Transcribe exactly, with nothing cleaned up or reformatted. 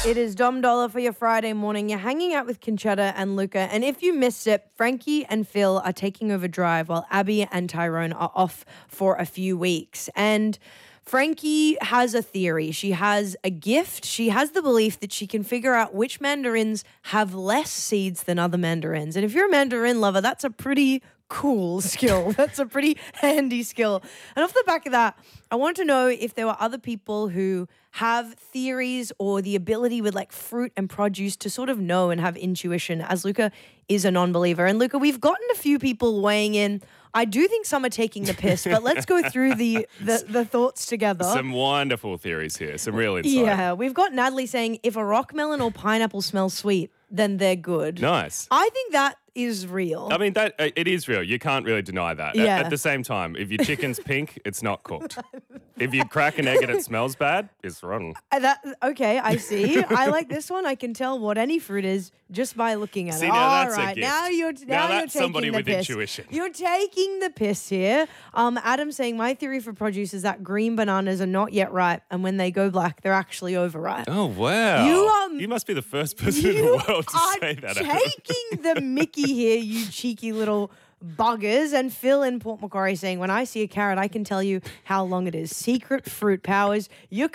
It is Dom Dollar for your Friday morning. You're hanging out with Conchetta and Luca. And if you missed it, Frankie and Phil are taking over Drive while Abby and Tyrone are off for a few weeks. And Frankie has a theory. She has a gift. She has the belief that she can figure out which mandarins have less seeds than other mandarins. And if you're a mandarin lover, that's a pretty cool skill. That's a pretty handy skill. And off the back of that, I want to know if there were other people who have theories or the ability with like fruit and produce to sort of know and have intuition, as Luca is a non-believer. And Luca, we've gotten a few people weighing in. I do think some are taking the piss, but let's go through the, the, the thoughts together. Some wonderful theories here. Some real insight. Yeah, we've got Natalie saying if a rock melon or pineapple smells sweet, then they're good. Nice. I think that is real. I mean, that uh, it is real. You can't really deny that. Yeah. At, at the same time, if your chicken's pink, it's not cooked. If you crack an egg and it smells bad, it's rotten. Uh, That okay, I see. I like this one. I can tell what any fruit is just by looking at See, it. now All that's a right, gift. now you're now, Now you're that's taking somebody the with piss. intuition. You're taking the piss here. Um, Adam saying my theory for produce is that green bananas are not yet ripe, and when they go black, they're actually overripe. Oh, wow. You, um, you must be the first person in You the world to are say that. Adam. taking the mickey here, you cheeky little buggers. And Phil in Port Macquarie saying, when I see a carrot, I can tell you how long it is. Secret fruit powers. You're